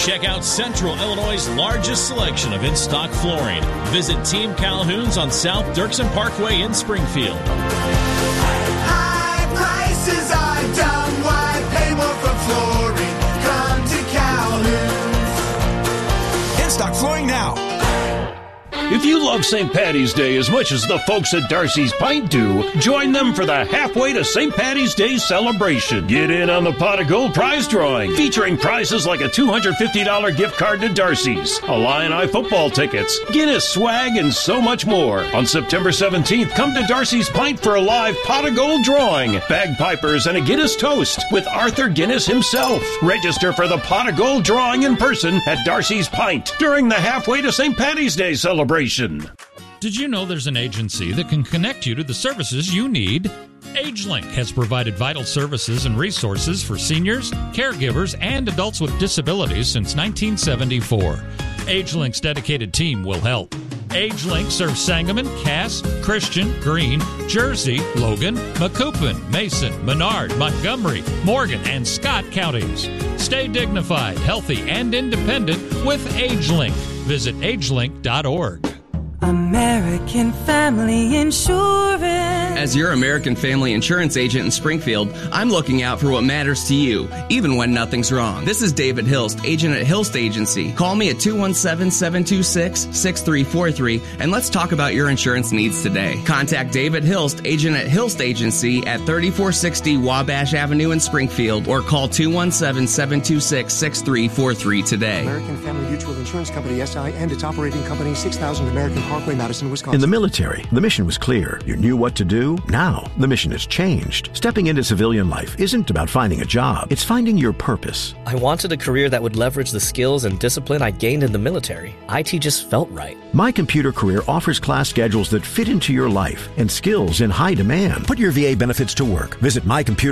Check out Central Illinois' largest selection of in-stock flooring. Visit Team Calhoun's on South Dirksen Parkway in Springfield. High prices are dumb. Why pay more for flooring? Come to Calhoun's. In-stock flooring now. If you love St. Paddy's Day as much as the folks at Darcy's Pint do, join them for the Halfway to St. Paddy's Day celebration. Get in on the Pot of Gold prize drawing, featuring prizes like a $250 gift card to Darcy's, Illini football tickets, Guinness swag, and so much more. On September 17th, come to Darcy's Pint for a live Pot of Gold drawing, bagpipers, and a Guinness toast with Arthur Guinness himself. Register for the Pot of Gold drawing in person at Darcy's Pint during the Halfway to St. Paddy's Day celebration. Did you know there's an agency that can connect you to the services you need? AgeLink has provided vital services and resources for seniors, caregivers, and adults with disabilities since 1974. AgeLink's dedicated team will help. AgeLink serves Sangamon, Cass, Christian, Greene, Jersey, Logan, Macoupin, Mason, Menard, Montgomery, Morgan, and Scott counties. Stay dignified, healthy, and independent with AgeLink. Visit agelink.org. American Family Insurance. As your American Family Insurance agent in Springfield, I'm looking out for what matters to you, even when nothing's wrong. This is David Hilst, agent at Hilst Agency. Call me at 217-726-6343, and let's talk about your insurance needs today. Contact David Hilst, agent at Hilst Agency at 3460 Wabash Avenue in Springfield, or call 217-726-6343 today. American Family Mutual Insurance Company, SI, and its operating company, 6000 American Parkway, Madison, Wisconsin. In the military, the mission was clear. You knew what to do. Now, the mission has changed. Stepping into civilian life isn't about finding a job. It's finding your purpose. I wanted a career that would leverage the skills and discipline I gained in the military. IT just felt right. My Computer Career offers class schedules that fit into your life and skills in high demand. Put your VA benefits to work. Visit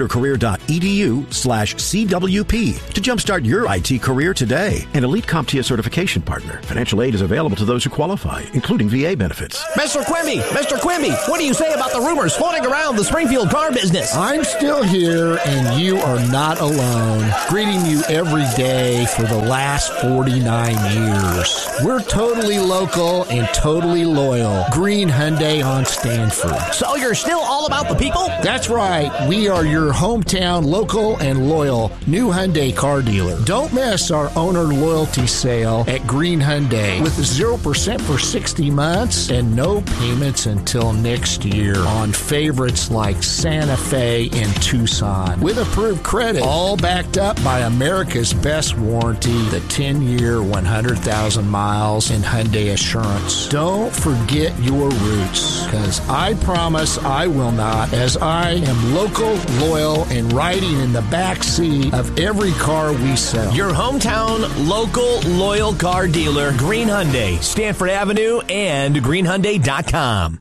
mycomputercareer.edu/CWP to jumpstart your IT career today. An elite CompTIA certification partner. Financial aid is available to those who qualify, including VA benefits. Mr. Quimby, what do you say about the rumors floating around the Springfield car business? I'm still here, and you are not alone. Greeting you every day for the last 49 years. We're totally local and totally loyal. Green Hyundai on Stanford. So you're still all about the people? That's right. We are your hometown local and loyal new Hyundai car dealer. Don't miss our owner loyalty sale at Green Hyundai with 0% for 60 months and no payments until next year on favorites like Santa Fe and Tucson with approved credit, all backed up by America's best warranty, the 10-year, 100,000 miles in Hyundai Assurance. Don't forget your roots, because I promise I will not, as I am local, loyal, and riding in the back seat of every car we sell. Your hometown, local, loyal car dealer, Green Hyundai, Stanford Avenue, and greenhyundai.com.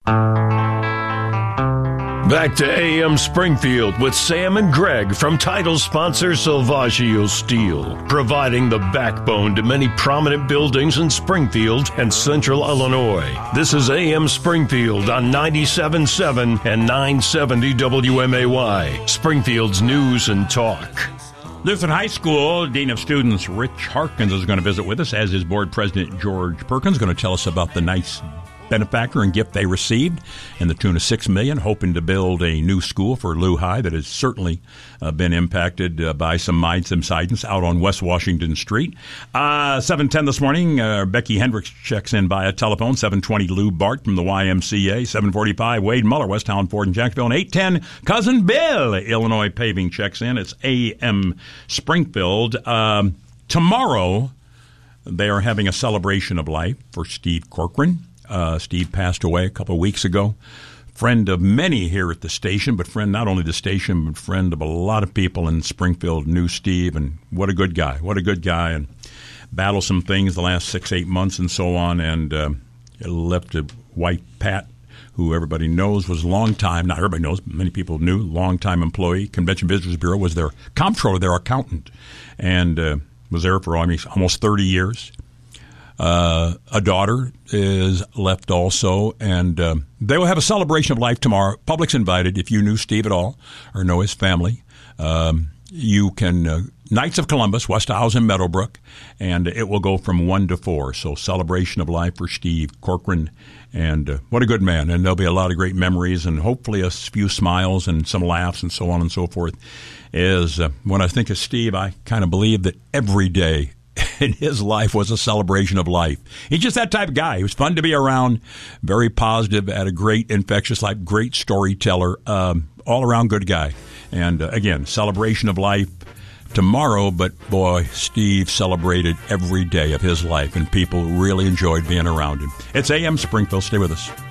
Back to AM Springfield with Sam and Greg from title sponsor Salvaggio Steel, providing the backbone to many prominent buildings in Springfield and Central Illinois. This is AM Springfield on 97.7 and 970 WMAY, Springfield's news and talk. Lutheran High School Dean of Students Rich Harkins is going to visit with us, as is Board President George Perkins, going to tell us about the nice benefactor and gift they received in the tune of $6 million, hoping to build a new school for Lou High that has certainly been impacted by some subsidence out on West Washington Street. 7:10 this morning, Becky Hendricks checks in via telephone. 7:20, Lou Bart from the YMCA. 7:45, Wade Muller, West Town Ford in Jacksonville. And 8:10, Cousin Bill, Illinois Paving, checks in. It's AM Springfield. Tomorrow, they are having a celebration of life for Steve Corcoran. Steve passed away a couple of weeks ago. Friend of many here at the station, but friend not only the station, but friend of a lot of people in Springfield knew Steve, and what a good guy, and battled some things the last 6-8 months and so on, and left a wife, Pat, who everybody knows was not everybody knows, but many people knew, long-time employee, Convention Visitors Bureau, was their comptroller, their accountant, and was there for almost 30 years. A daughter is left also, and they will have a celebration of life tomorrow. Public's invited. If you knew Steve at all or know his family, you can Knights of Columbus, Westhausen and Meadowbrook, and it will go from 1 to 4. So celebration of life for Steve Corcoran, and what a good man. And there'll be a lot of great memories and hopefully a few smiles and some laughs and so on and so forth. When I think of Steve, I kind of believe that every day in his life was a celebration of life. He's just that type of guy. He was fun to be around, very positive, had a great infectious life, great storyteller, all-around good guy. And again, celebration of life tomorrow, but boy, Steve celebrated every day of his life, and people really enjoyed being around him. It's AM Springfield. Stay with us.